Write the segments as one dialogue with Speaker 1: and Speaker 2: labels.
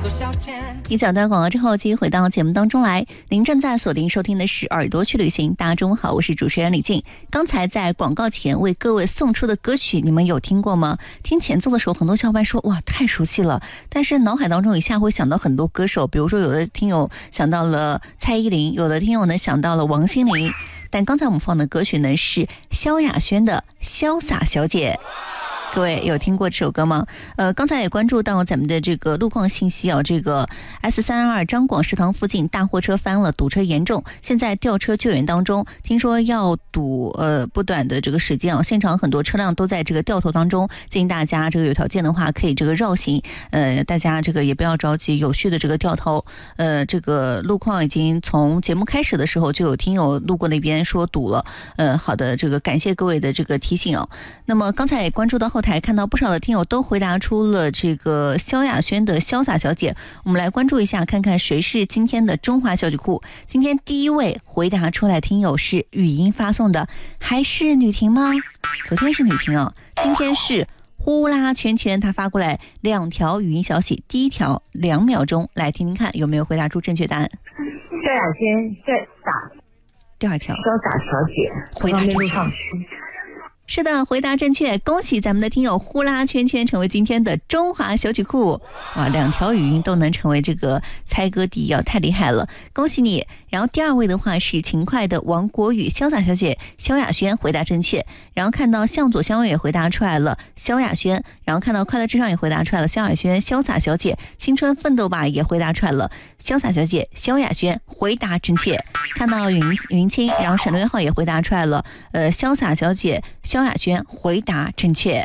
Speaker 1: 一小段广告之后，继续回到节目当中来。您正在锁定收听的是耳朵去旅行。大家中午好，我是主持人李静。刚才在广告前为各位送出的歌曲，你们有听过吗？听前奏的时候，很多小伙伴说哇太熟悉了，但是脑海当中一下会想到很多歌手，比如说有的听友想到了蔡依林，有的听友呢想到了王心凌，但刚才我们放的歌曲呢是萧亚轩的《潇洒小姐》。各位有听过这首歌吗？刚才也关注到咱们的这个路况信息啊，这个 S322 张广食堂附近大货车翻了，堵车严重，现在吊车救援当中，听说要堵不短的这个时间啊，现场很多车辆都在这个掉头当中，建议大家这个有条件的话可以这个绕行，大家这个也不要着急，有序的这个掉头。这个路况已经从节目开始的时候就有听友路过那边说堵了，好的，这个感谢各位的这个提醒啊。那么刚才也关注到后台看到不少的听友都回答出了这个萧亚轩的潇洒小姐，我们来关注一下，看看谁是今天的中华小曲库。今天第一位回答出来听友是语音发送的，还是女婷吗？昨天是女婷啊，今天是呼啦圈圈，他发过来2条语音消息，第一条2秒钟，来听听看有没有回答出正确答案。
Speaker 2: 萧亚轩潇洒，
Speaker 1: 第二条
Speaker 2: 潇洒小姐，
Speaker 1: 回答正确。是的，回答正确，恭喜咱们的听友呼啦圈圈成为今天的中华小曲库。哇，2条语音都能成为这个猜歌第一啊，太厉害了，恭喜你。然后第二位的话是勤快的王国宇，潇洒小姐萧亚轩回答正确。然后看到向左相约也回答出来了萧亚轩，然后看到快乐至上也回答出来了萧亚轩，潇洒小姐青春奋斗吧也回答出来了潇洒小姐萧亚轩回答正确。看到云清，然后省略号也回答出来了潇洒小姐萧亚轩回答正确。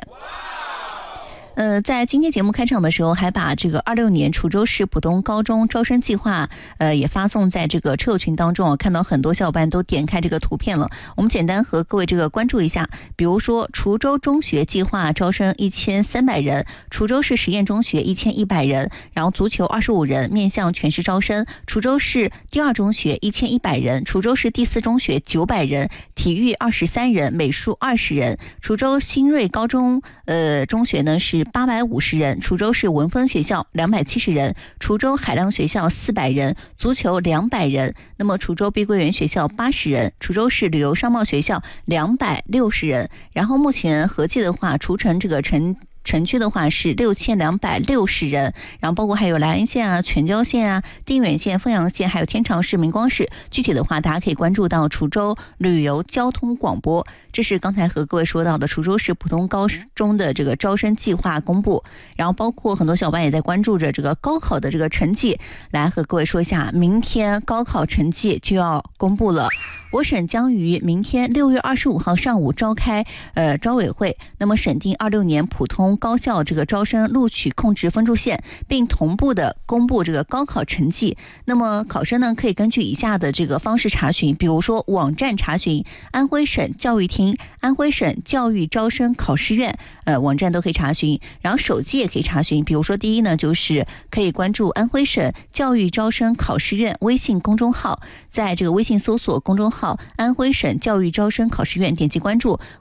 Speaker 1: 在今天节目开场的时候，还把这个26年滁州市普通高中招生计划也发送在这个车友群当中，看到很多小伙伴都点开这个图片了。我们简单和各位这个关注一下，比如说滁州中学计划招生1300人，滁州市实验中学1100人，然后足球25人，面向全市招生。滁州市第2中学1100人，滁州市第4中学900人，体育23人，美术20人。滁州新锐高中中学呢是850人，滁州市文峰学校270人，滁州海浪学校400人，足球200人。那么滁州碧桂园学校80人，滁州市旅游商贸学校260人。然后目前合计的话，滁城这个城区的话是6260人，然后包括还有莱茵县啊、全椒县啊、定远县、凤阳县，还有天长市、明光市。具体的话，大家可以关注到滁州旅游交通广播。这是刚才和各位说到的滁州市普通高中的这个招生计划公布，然后包括很多小伙伴也在关注着这个高考的这个成绩。来和各位说一下，明天高考成绩就要公布了。我省将于明天6月25号上午召开招委会，那么审定26年普通高校这个招生录取控制分数线，并同步的公布这个高考成绩。那么考生呢可以根据以下的这个方式查询，比如说网站查询安徽省教育厅、安徽省教育招生考试院网站都可以查询，然后手机也可以查询。比如说第一呢，就是可以关注安徽省教育招生考试院微信公众号，在这个微信搜索公众号安徽省教育招生考试院，点击关注，